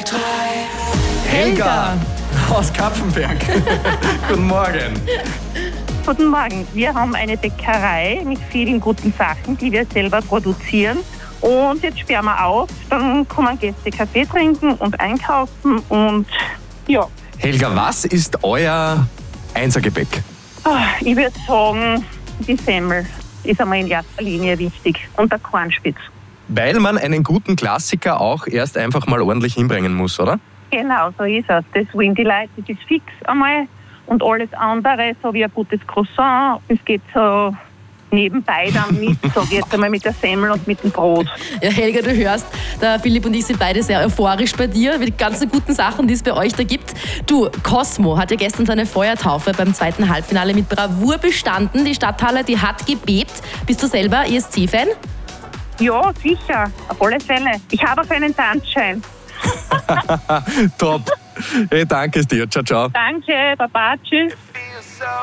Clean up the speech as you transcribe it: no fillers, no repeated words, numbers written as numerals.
Helga aus Kapfenberg. Guten Morgen. Guten Morgen. Wir haben eine Bäckerei mit vielen guten Sachen, die wir selber produzieren. Und jetzt sperren wir auf, dann kommen Gäste Kaffee trinken und einkaufen und ja. Helga, was ist euer Einsergebäck? Ich würde sagen, die Semmel ist einmal in erster Linie wichtig und der Kornspitz. Weil man einen guten Klassiker auch erst einfach mal ordentlich hinbringen muss, oder? Genau, so ist es. Das Windy Light, das ist fix einmal und alles andere, so wie ein gutes Croissant, das geht so nebenbei dann mit, so jetzt einmal mit der Semmel und mit dem Brot. Ja, Helga, du hörst, der Philipp und ich sind beide sehr euphorisch bei dir, mit den ganzen guten Sachen, die es bei euch da gibt. Du, Cosmo hat ja gestern seine Feuertaufe beim zweiten Halbfinale mit Bravour bestanden. Die Stadthalle, die hat gebebt. Bist du selber ESC-Fan? Ja, sicher, auf alle Fälle. Ich habe auch einen Tanzschein. Top. Hey, danke dir. Ciao, ciao. Danke, Baba, tschüss.